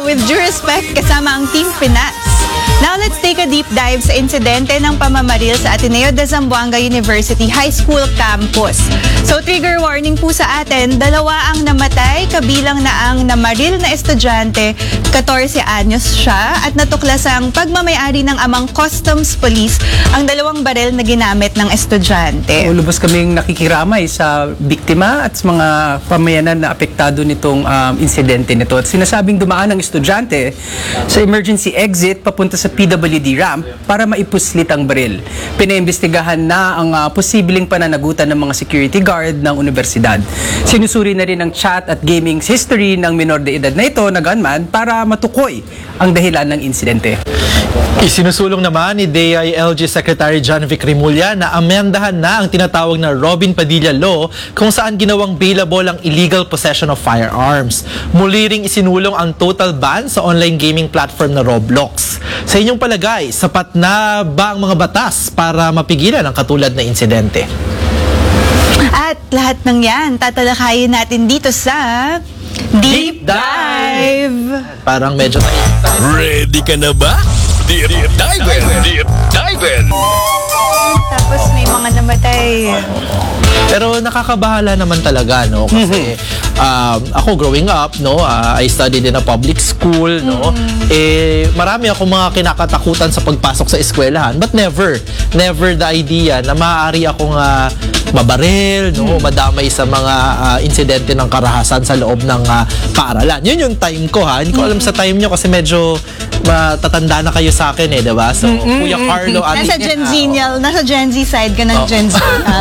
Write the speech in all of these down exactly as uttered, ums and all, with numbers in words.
with due respect, kasama ang Team Pinas. Now let's take a deep dive sa insidente ng pamamaril sa Ateneo de Zamboanga University High School campus. So trigger warning po sa atin, dalawa ang namatay, kabilang na ang namaril na estudyante, fourteen anyos siya, at natuklasang pagmamayari ng amang customs police ang dalawang baril na ginamit ng estudyante. O, lubos kaming nakikiramay sa biktima at sa mga pamayanan na apektado nitong um, insidente nito. At sinasabing dumaan ang estudyante sa emergency exit papunta sa P W D ramp para maipuslit ang baril. Pinaimbestigahan na ang uh, posibleng pananagutan ng mga security guard ng universidad. Sinusuri na rin ang chat at gaming history ng minor de edad na ito na gunman para matukoy ang dahilan ng insidente. Isinusulong naman ni D I L G Secretary John Vic Rimulya na amendahan na ang tinatawag na Robin Padilla Law kung saan ginawang bailable ang illegal possession of firearms. Muli ring isinulong ang total ban sa online gaming platform na Roblox. Sa inyong palagay, sapat na ba ang mga batas para mapigilan ang katulad na insidente? At lahat ng yan, tatalakayin natin dito sa Deep Dive! Parang medyo Ready ka na ba? Deep Dive! Deep Dive! Tapos may mga namatay. Pero nakakabahala naman talaga, no? Kasi um, ako growing up, no, uh, I studied in a public school, no. Eh marami akong mga kinakatakutan sa pagpasok sa eskwelahan, but never, never the idea na maaari akong uh, mabaril, no, madamay sa mga uh, insidente ng karahasan sa loob ng uh, paaralan. Yun yung time ko, ha. Hindi ko alam sa time nyo kasi medyo matatanda na kayo sa akin, eh, diba? So, Kuya Carlo, Nasa Gen Z, uh, nasa Gen Z side ka ng oh. Gen Z.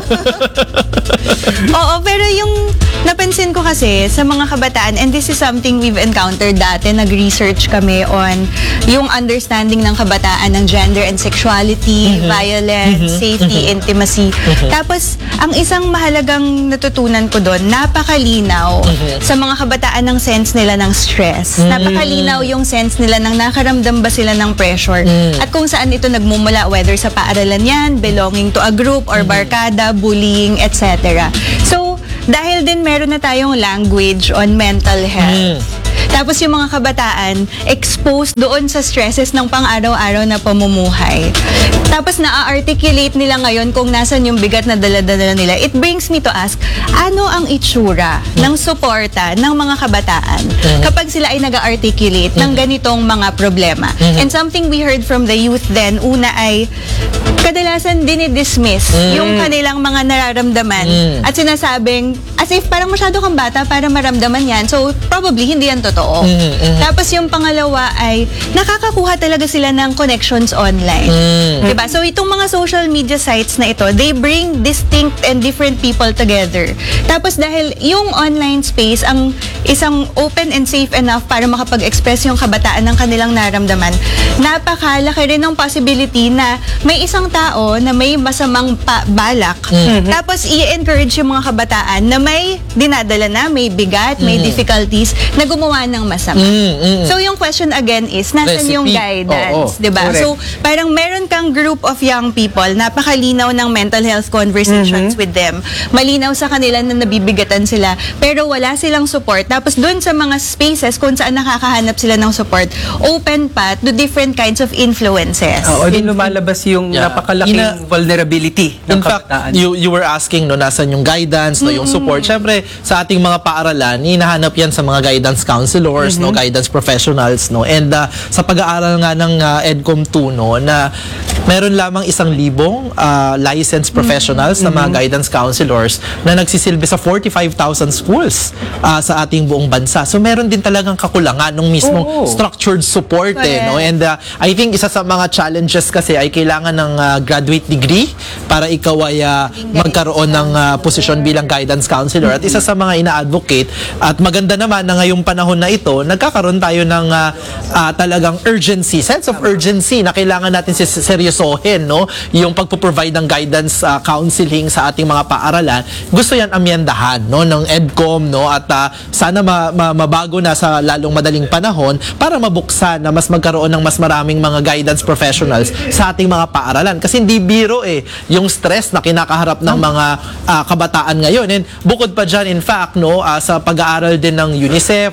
Oo, pero yung napansin ko kasi sa mga kabataan, and this is something we've encountered dati, nag-research kami on yung understanding ng kabataan ng gender and sexuality, mm-hmm. violence, mm-hmm. safety, mm-hmm. intimacy. Mm-hmm. Tapos, ang isang mahalagang natutunan ko doon, napakalinaw mm-hmm. sa mga kabataan ng sense nila ng stress. Mm-hmm. Napakalinaw yung sense nila ng nakaramdam ba sila ng pressure. Mm-hmm. At kung saan ito nagmumula, whether sa paaralan yan, belonging to a group or barkada, bullying, et cetera. So, dahil din meron na tayong language on mental health. Mm. Tapos yung mga kabataan, exposed doon sa stresses ng pang-araw-araw na pamumuhay. Tapos na-articulate nila ngayon kung nasan yung bigat na dala-dala nila. It brings me to ask, ano ang itsura ng suporta ng mga kabataan kapag sila ay nag-articulate ng ganitong mga problema? And something we heard from the youth then, una ay kadalasan dinidismiss yung kanilang mga nararamdaman at sinasabing, as if parang masyado kang bata para maramdaman yan. So, probably hindi yan totoo. Mm-hmm. Tapos yung pangalawa ay nakakakuha talaga sila ng connections online. Mm-hmm. Diba? So itong mga social media sites na ito, they bring distinct and different people together. Tapos dahil yung online space ang isang open and safe enough para makapag-express yung kabataan ng kanilang naramdaman, napakalaki rin ng possibility na may isang tao na may masamang pa- balak. Mm-hmm. Tapos i-encourage yung mga kabataan na may dinadala na, may bigat, may mm-hmm. difficulties na gumawa ng masama. Mm, mm. So yung question again is, nasan Recipe. Yung guidance? Oh, oh. Diba? Correct. So parang meron kang group of young people, napakalinaw ng mental health conversations mm-hmm. with them. Malinaw sa kanila na nabibigatan sila, pero wala silang support. Tapos dun sa mga spaces kung saan nakakahanap sila ng support, open pa to different kinds of influences. Oo, dun lumalabas yung yeah. napakalaking Ina, vulnerability ng in kabataan. fact, you, you were asking, no, nasan yung guidance, no, yung support. Siyempre, sa ating mga paaralan, hinahanap yan sa mga guidance counselors, mm-hmm. no, guidance professionals, no. And uh, sa pag-aaral nga ng uh, EDCOM two, no, na meron lamang isang libong uh, licensed professionals mm-hmm. na mga guidance counselors na nagsisilbi sa forty-five thousand schools uh, sa ating buong bansa. So meron din talagang kakulangan ng mismong oh. structured support, eh, no. And uh, I think isa sa mga challenges kasi ay kailangan ng uh, graduate degree para ikaw ay uh, magkaroon ng uh, posisyon bilang guidance counselor. At isa sa mga ina-advocate at maganda naman na ngayong panahon na ito, nagkakaroon tayo ng uh, uh, talagang urgency, sense of urgency na kailangan natin seryosohin, no? Yung pagpo-provide ng guidance uh, counseling sa ating mga paaralan. Gusto yan amyendahan, no, ng EDCOM, no? At uh, sana ma ma mabago na sa lalong madaling panahon para mabuksan na mas magkaroon ng mas maraming mga guidance professionals sa ating mga paaralan. Kasi hindi biro eh yung stress na kinakaharap ng mga uh, kabataan ngayon. And bukod pa dyan, in fact, no, uh, sa pag-aaral din ng UNICEF at ng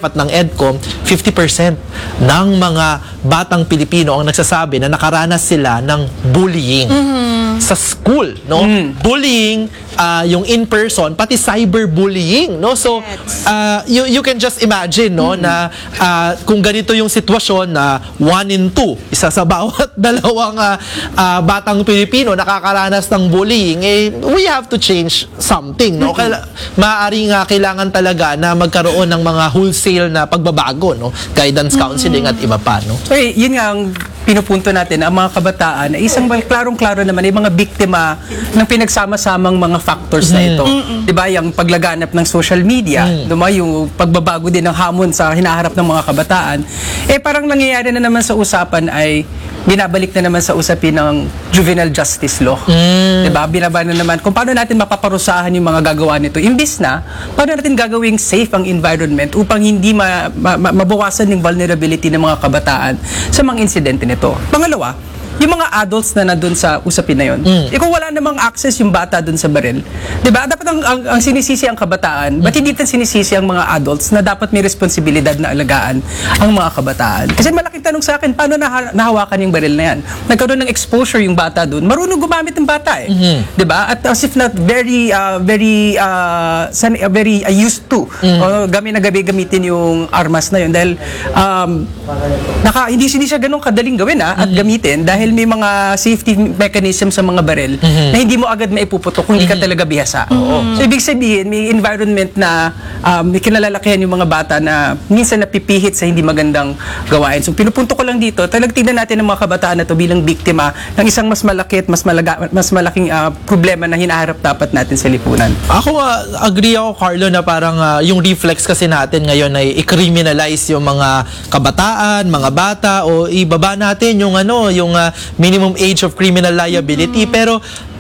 EDCOM, fifty percent ng mga batang Pilipino ang nagsasabi na nakaranas sila ng bullying sa school, no? Bullying, uh, yung in-person, pati cyberbullying, no? So, uh, you, you can just imagine, no, na uh, kung ganito yung sitwasyon na one in two, isa sa bawat dalawang uh, uh, batang Pilipino nakakaranas ng bullying, eh, we have to change something, no? Kaila- maaaring uh, kailangan talaga na magkaroon ng mga wholesale na pagbabago, no? Guidance counseling at iba pa, no? So, eh, yun nga ang pinupunto natin, ang mga kabataan, ay isang klarong-klaro naman ay mga biktima ng pinagsama-samang mga factors na ito. Di ba? Yung paglaganap ng social media, di ba? Yung pagbabago din ng hamon sa hinaharap ng mga kabataan. Eh, parang nangyayari na naman sa usapan ay binabalik na naman sa usapin ng juvenile justice law. Di ba? Binaba na naman kung paano natin mapaparusahan yung mga gagawa nito. Imbis na, paano natin gagawing safe ang environment upang hindi ma, ma, ma- mabawasan yung vulnerability ng mga kabataan sa mga insidente nito. Pangalawa, yung mga adults na nandun sa usapin na yun, eh kung wala namang access yung bata dun sa baril, di ba? Dapat ang, ang, ang sinisisi ang kabataan, ba't hindi natin sinisisi ang mga adults na dapat may responsibilidad na alagaan ang mga kabataan? Kasi malaking tanong sa akin, paano naha, nahawakan yung baril na yan? Nagkaroon ng exposure yung bata dun, marunong gumamit ng bata eh. Di ba? At as if not very, uh, very, uh, san, uh, very uh, used to, o gamit na gabi gamitin yung armas na yun. Dahil, um, naka, hindi, hindi siya ganun kadaling gawin ah, at gamitin dahil may mga safety mechanism sa mga baril na hindi mo agad maipuputok kung hindi ka talaga bihasa. So, ibig sabihin, may environment na um, may kinalalakihan yung mga bata na minsan napipihit sa hindi magandang gawain. So, pinupunto ko lang dito, talagang tignan natin ang mga kabataan na to bilang biktima ng isang mas malaki at mas, malaga, mas malaking uh, problema na hinaharap dapat natin sa lipunan. Ako, uh, agree ako, Carlo, na parang uh, yung reflex kasi natin ngayon ay i-criminalize yung mga kabataan, mga bata, o ibaba natin yung ano, yung uh, minimum age of criminal liability. Pero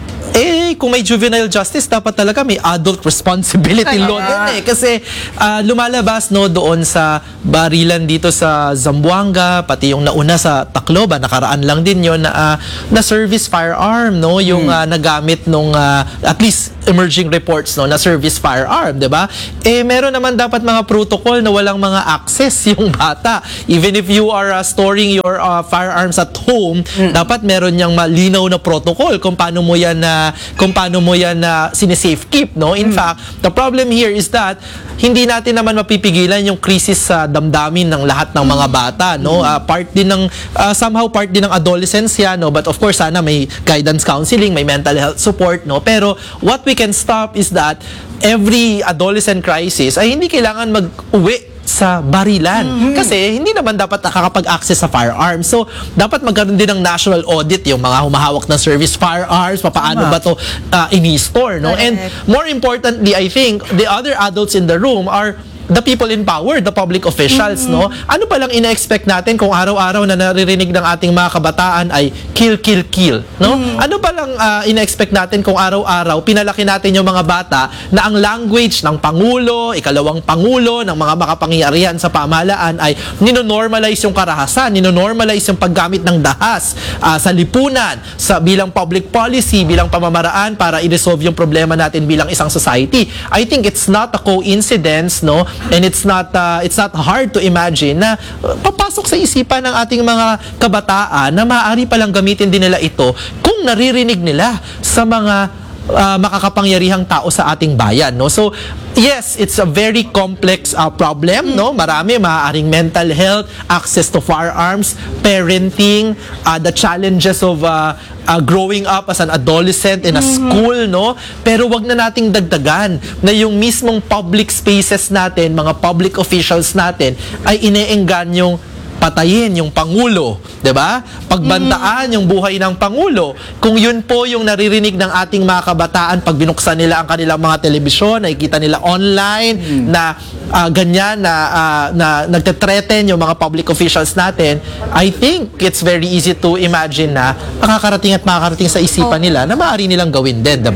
eh, kung may juvenile justice, dapat talaga may adult responsibility law din eh. Kasi uh, lumalabas no doon sa barilan dito sa Zamboanga, pati yung nauna sa Tacloban, nakaraan lang din yon na, uh, na service firearm, no? Yung uh, nagamit nung, uh, at least emerging reports, no? Na service firearm, di ba? Eh, meron naman dapat mga protocol na walang mga access yung bata. Even if you are uh, storing your uh, firearms at home, dapat meron niyang malinaw na protocol kung paano mo yan na kung paano mo yan na uh, sine-safe keep, no? In fact, the problem here is that hindi natin naman mapipigilan yung krisis sa damdamin ng lahat ng mga bata, no? Uh, part din ng uh, somehow part din ng adolescence yan, no? But of course, sana may guidance counseling, may mental health support, no? Pero what we can stop is that every adolescent crisis ay hindi kailangan mag-uwi sa barilan. Mm-hmm. Kasi hindi naman dapat nakakapag-access sa firearms. So, dapat magkaroon din ng national audit yung mga humahawak ng service firearms, paano ba to uh, ini-store, no? And more importantly, I think, the other adults in the room are the people in power, the public officials, mm-hmm. no? Ano palang ina-expect natin kung araw-araw na naririnig ng ating mga kabataan ay kill, kill, kill, no? Mm-hmm. Ano palang uh, ina-expect natin kung araw-araw pinalaki natin yung mga bata na ang language ng Pangulo, ikalawang Pangulo, ng mga makapangyarihan sa pamahalaan ay ninonormalize yung karahasan, ninonormalize yung paggamit ng dahas uh, sa lipunan, sa bilang public policy, bilang pamamaraan para i-resolve yung problema natin bilang isang society. I think it's not a coincidence, no? And it's not uh, it's not hard to imagine na uh, papasok sa isipan ng ating mga kabataan na maaari palang gamitin din nila ito kung naririnig nila sa mga uh, makakapangyarihang tao sa ating bayan, no? So yes, it's a very complex uh, problem, no? Marami, maaaring mental health, access to firearms, parenting, uh, the challenges of uh, uh, growing up as an adolescent in a school, no? Pero wag na nating dagdagan na yung mismong public spaces natin, mga public officials natin ay ineenggan yung patayin yung Pangulo, 'di ba? Pagbantaan yung buhay ng Pangulo. Kung yun po yung naririnig ng ating mga kabataan pag binuksan nila ang kanilang mga telebisyon, nakikita nila online mm. na uh, ganyan na uh, na nagte-threaten yung mga public officials natin, I think it's very easy to imagine na makakarating at makakarating sa isipan nila na maaari nilang gawin din, 'di ba?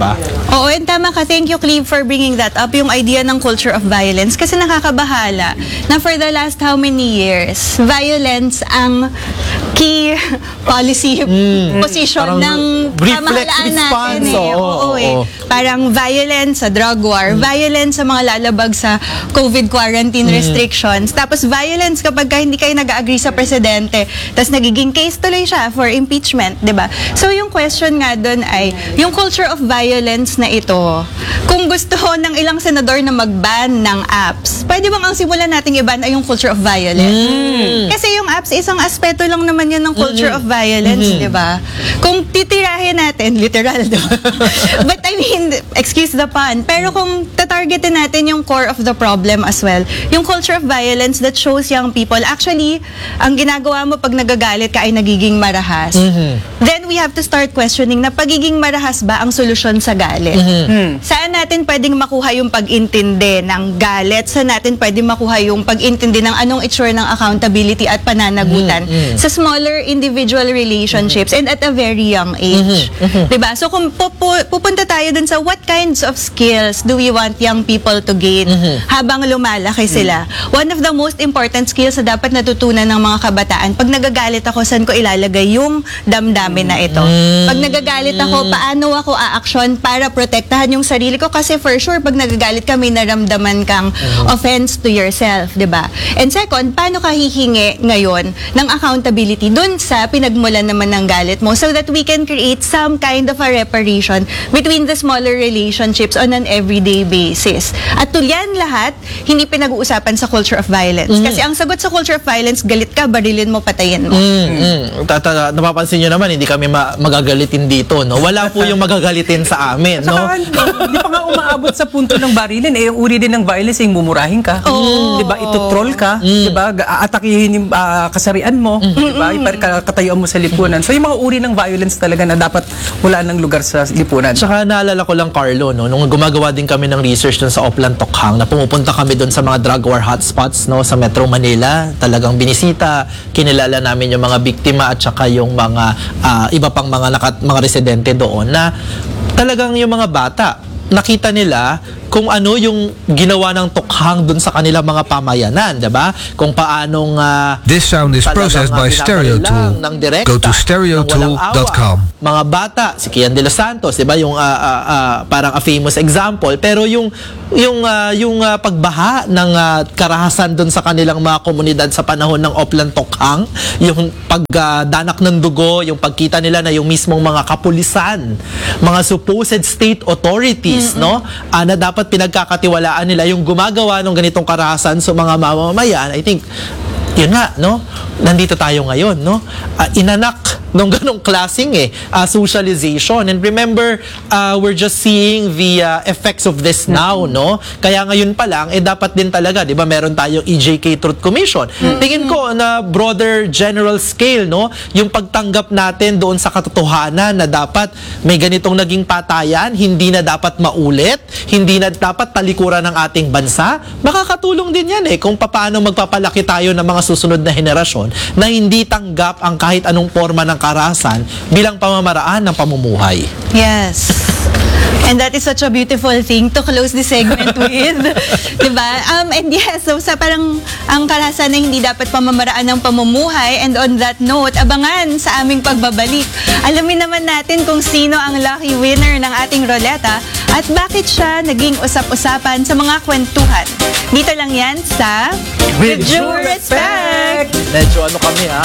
Oo, and tama ka. Thank you, Cleve, for bringing that up, yung idea ng culture of violence. Kasi nakakabahala na for the last how many years, violence ang key policy position parang ng reflex pamahalaan natin. response, Eh. oo, Oo, oo. eh. Parang violence sa drug war, violence sa mga lalabag sa COVID quarantine restrictions, tapos violence kapag ka hindi kayo nag-agree sa presidente, tapos nagiging case tuloy siya for impeachment, di ba? So yung question nga doon ay, yung culture of violence na ito, kung gusto ng ilang senador na mag-ban ng apps, pwede bang ang simulan nating i-ban ay yung culture of violence? Kasi yung apps, isang aspeto lang naman yun ng culture of violence, di ba? Kung titirahin natin, literal, di ba? But I mean, excuse the pun, pero kung tatargetin natin yung core of the problem as well, yung culture of violence that shows young people, actually, ang ginagawa mo pag nagagalit ka ay nagiging marahas. Then we have to start questioning na pagiging marahas ba ang solusyon sa galit? Saan natin pwedeng makuha yung pag-intindi ng galit? Saan natin pwedeng makuha yung pag-intindi ng anong itsura ng accountability at pananagutan sa smaller individual relationships and at a very young age? Diba? So kung pupu- pupunta tayo dun sa what kinds of skills do we want young people to gain habang lumalaki sila? One of the most important skills na dapat natutunan ng mga kabataan, pag nagagalit ako, saan ko ilalagay yung damdamin na ito? Pag nagagalit ako, paano ako a-action para protektahan yung sarili ko? Kasi for sure, pag nagagalit ka, may naramdaman kang offense to yourself, di ba? And second, paano ka hihingi ngayon ng accountability dun sa pinagmulan naman ng galit mo so that we can create some kind of a reparation between the smaller relationships on an everyday basis. At tulyan lahat, hindi pinag-uusapan sa culture of violence. Kasi ang sagot sa culture of violence, galit ka, barilin mo, patayin mo. Mm. Tata, napapansin nyo naman, hindi kami ma- magagalitin dito, no? Wala po yung magagalitin sa amin, no? Saka, di pa nga umaabot sa punto ng barilin. Eh, yung uri din ng violence, yung mumurahin ka. Di ba? Ito-troll ka. Di ba? Aatakihin yung ah, kasarian mo. Di ba? Ipar- Katayuan mo sa lipunan. So, yung mga uri ng violence talaga na dapat wala ng lugar sa lipunan. Tsaka naalala ko lang, Carlo, no, nung gumagawa din kami ng research dun sa Oplan Tokhang, na pumupunta kami dun sa mga drug war hotspots, no, sa Metro Manila, talagang binisita, kinilala namin yung mga biktima at saka yung mga ah, iba pang mga nakat- mga residente doon na talagang yung mga bata, nakita nila kung ano yung ginawa ng Tokhang dun sa kanilang mga pamayanan, 'di ba? Kung paanong ah, This sound is talagang, processed ah, by Stereo binabaril lang ng Tool. direkta, Go to ng stereo tool walang dot com. awa. Mga bata, si Kian de los Santos, 'di ba, yung ah, ah, ah, parang a famous example, pero yung yung ah, yung ah, pagbaha ng ah, karahasan doon sa kanilang mga komunidad sa panahon ng Oplan Tokhang, yung pagdanak ng dugo, yung pagkita nila na yung mismong mga kapulisan, mga supposed state authorities, no, ah, na dapat pinagkakatiwalaan nila yung gumagawa ng ganitong karahasan sa mga mamamayan. I think yun nga, no? Nandito tayo ngayon, no? Ah, inanak nung ganong klaseng eh, ah, socialization. And remember, ah, we're just seeing the ah, effects of this now, no? Kaya ngayon pa lang, eh dapat din talaga, di ba, meron tayong E J K Truth Commission. Tingin ko na broader general scale, no? Yung pagtanggap natin doon sa katotohanan na dapat may ganitong naging patayan, hindi na dapat maulit, hindi na dapat talikuran ng ating bansa, makakatulong din yan eh kung paano magpapalaki tayo ng mga susunod na henerasyon na hindi tanggap ang kahit anong forma ng karahasan bilang pamamaraan ng pamumuhay. Yes. And that is such a beautiful thing to close the segment with. Diba? Um, and yes, so sa parang ang karahasan na hindi dapat pamamaraan ng pamumuhay. And on that note, abangan sa aming pagbabalik. Alamin naman natin kung sino ang lucky winner ng ating roleta at bakit siya naging usap-usapan sa mga kwentuhan. Dito lang yan sa With due respect! Medyo ano kami ha?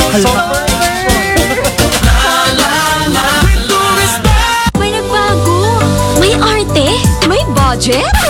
May nagbago, may arte, may budget.